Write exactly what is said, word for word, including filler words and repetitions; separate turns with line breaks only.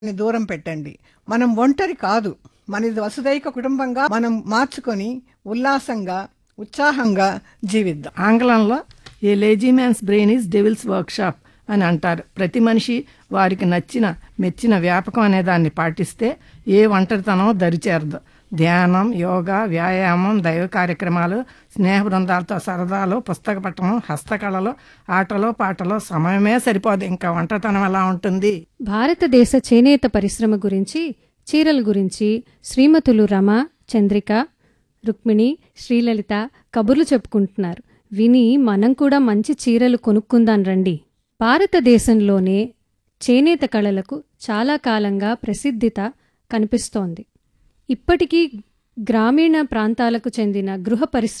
ని దూరం పెట్టండి. మనం ఒంటరి కాదు. మనది వసుదైక కుటుంబంగా మనం మార్చుకొని ఉల్లాసంగా, ఉత్సాహంగా జీవిద్దాం.
ఆంగ్లంలో ఏ lazy man's brain is devils workshop అని అంటారు. ప్రతి మనిషి వారికి నచ్చిన మెచ్చిన వ్యాపకం అనే దాన్ని పాటిస్తే ఏ ఒంటరితనం దరిచేరదు. ధ్యానం, యోగా, వ్యాయామం, దైవ కార్యక్రమాలు, స్నేహ బృందాలతో సరదాలు, పుస్తక పఠనం, హస్తకళలు, ఆటలో పాటలో సమయమే సరిపోదు. ఇంకా ఒంటరితనం ఎలా ఉంటుంది?
భారతదేశ చేనేత పరిశ్రమ గురించి, చీరల గురించి శ్రీమతులు రమ, చంద్రిక, రుక్మిణి, శ్రీలలిత కబుర్లు చెప్పుకుంటున్నారు. విని మనం కూడా మంచి చీరలు కొనుక్కుందాం రండి. భారతదేశంలోనే చేనేత కళలకు చాలా కాలంగా ప్రసిద్ధిత కనిపిస్తోంది. ఇప్పటికీ గ్రామీణ ప్రాంతాలకు చెందిన గృహ పరిశ్రమ